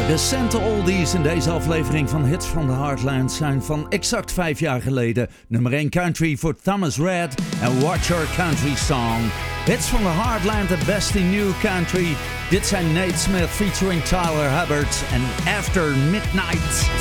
Recente oldies in deze aflevering van Hits from the Heartland zijn van exact 5 jaar geleden. Nummer 1 country voor Thomas Rhett en Watch Your Country Song. Hits from the Heartland, the best in new country. Dit zijn Nate Smith featuring Tyler Hubbard en After Midnight.